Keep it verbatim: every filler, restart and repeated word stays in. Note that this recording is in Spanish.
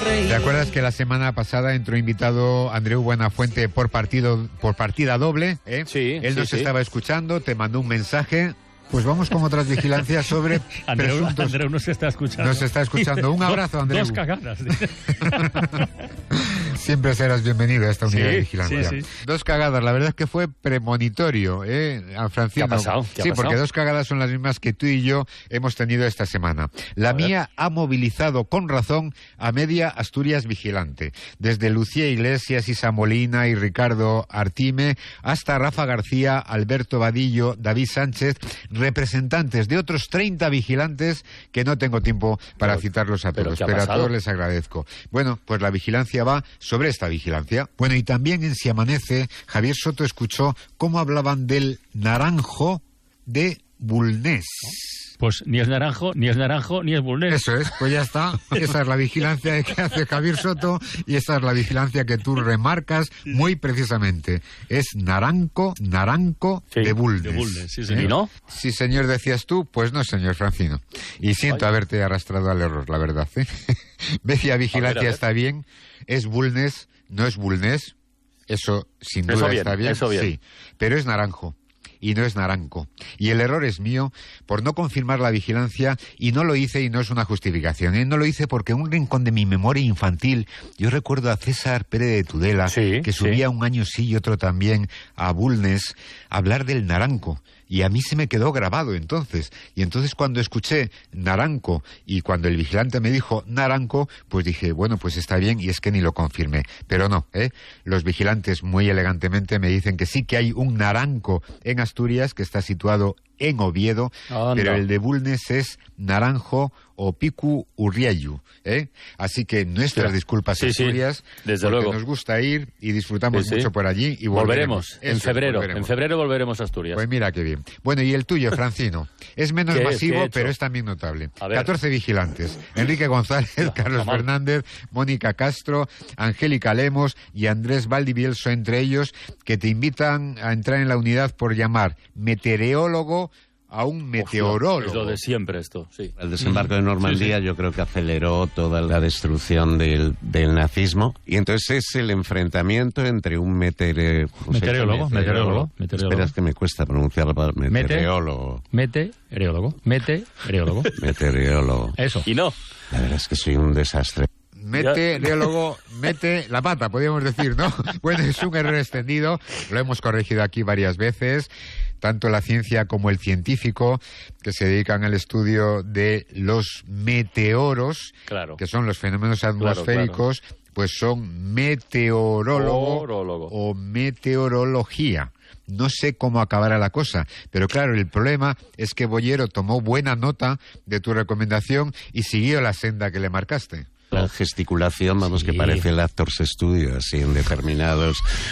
reír. ¿Te acuerdas que la semana pasada entró invitado Andreu Buenafuente por partido por partida doble? ¿eh? Sí. Él sí, nos sí. estaba escuchando, te mandó un mensaje. Pues vamos con otras vigilancias sobre Andreu, presuntos... Andreu nos está escuchando. Nos está escuchando. Un abrazo, Andreu. Dos cagadas. Siempre serás bienvenido a esta unidad Sí, de vigilancia. sí, sí. Dos cagadas, la verdad es que fue premonitorio, ¿eh, Francino? ¿Qué ha pasado? ¿Qué ha sí, pasado? porque dos cagadas son las mismas que tú y yo hemos tenido esta semana. La A ver. mía ha movilizado con razón a media Asturias vigilante, desde Lucía Iglesias, Isa Molina y Ricardo Artime, hasta Rafa García, Alberto Vadillo, David Sánchez, representantes de otros treinta vigilantes que no tengo tiempo para Pero- citarlos a ¿pero todos, qué ha pero a pasado? todos les agradezco. Bueno, pues la vigilancia va sobre esta vigilancia. Bueno, y también en Si Amanece, Javier Soto escuchó cómo hablaban del naranjo de Bulnes. Pues ni es naranjo, ni es naranjo, ni es bulnés. Eso es, pues ya está. Esa es la vigilancia que hace Javier Soto y esa es la vigilancia que tú remarcas muy precisamente. Es naranco, naranco Sí, de Bulnes. de Bulnes, sí, ¿Eh? señor. ¿Y no? Sí, señor, decías tú, pues no, señor Francino. Y siento Ay. haberte arrastrado al error, la verdad. ¿eh? Media vigilancia A ver, a ver. está bien, es Bulnes, no es Bulnes, eso sin duda Eso bien, está bien, eso bien. sí, pero es naranjo. Y no es naranco. Y el error es mío por no confirmar la vigilancia y no lo hice y no es una justificación. ¿eh? No lo hice porque en un rincón de mi memoria infantil yo recuerdo a César Pérez de Tudela, Sí, que sí. subía un año sí y otro también a Bulnes a hablar del naranco. Y a mí se me quedó grabado entonces. Y entonces cuando escuché naranco y cuando el vigilante me dijo naranco, pues dije, bueno, pues está bien y es que ni lo confirmé. Pero no, ¿eh? Los vigilantes muy elegantemente me dicen que sí que hay un naranco en Asturias que está situado en Oviedo, Anda. pero el de Bulnes es naranjo o picu urriayu, ¿eh? Así que nuestras Sí. disculpas Sí, sí, Asturias, desde porque luego. nos gusta ir y disfrutamos Sí, sí. mucho por allí y Volveremos, volveremos. en Eso es, febrero. volveremos. En febrero volveremos a Asturias. Pues mira qué bien. Bueno, y el tuyo, Francino, es menos ¿Qué es? ¿Qué masivo, he hecho? pero es también notable. A ver. catorce vigilantes. Enrique González, Carlos mal. Fernández, Mónica Castro, Angélica Lemos y Andrés Valdivielso, entre ellos, que te invitan a entrar en la unidad por llamar meteorólogo a un meteorólogo. Es lo de siempre esto, sí. El desembarco de Normandía yo creo que aceleró toda la destrucción del, del nazismo y entonces es el enfrentamiento entre un meteore... ¿cómo se dice? Meteorólogo, meteorólogo, meteorólogo. Espera, es que me cuesta pronunciar la palabra. Mete. Meteorólogo. Mete, ereólogo. Mete, ereólogo. Meteorólogo. Eso. Y no. La verdad es que soy un desastre. Meteorólogo, mete la pata, podríamos decir, ¿no? Bueno, es un error extendido, lo hemos corregido aquí varias veces, tanto la ciencia como el científico, que se dedican al estudio de los meteoros, Claro. que son los fenómenos atmosféricos, pues son meteorólogo Orólogo. o meteorología. No sé cómo acabará la cosa, pero claro, el problema es que Bollero tomó buena nota de tu recomendación y siguió la senda que le marcaste. La gesticulación, vamos, Sí. que parece el Actors Studio, así en determinados